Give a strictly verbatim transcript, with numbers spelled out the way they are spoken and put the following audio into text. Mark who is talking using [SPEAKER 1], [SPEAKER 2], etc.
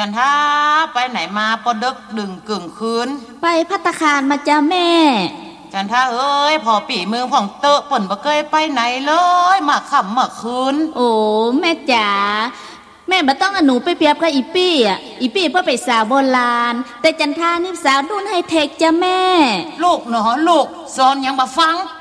[SPEAKER 1] จันทาไปไหนมาปอดึกดึงกึ่งคืน
[SPEAKER 2] ไปภัตตาคารมาจ้าแม่
[SPEAKER 1] จันทาเอ้ยพอปีเมืองของเตอะป่นบ่เคยไปไหนเลยมาค่ำมาคืน
[SPEAKER 2] โอ้แม่จ๋าแม่บ่ต้องอหนูไปเปรียบกับอีปี้อ่ะอีปี้เพื่อไปสาวโบราณแต่จันทานี่สาวรุ่นไฮเทคจ้าแม่
[SPEAKER 1] ลูกเนาะลูกสอนยังบ่ฟัง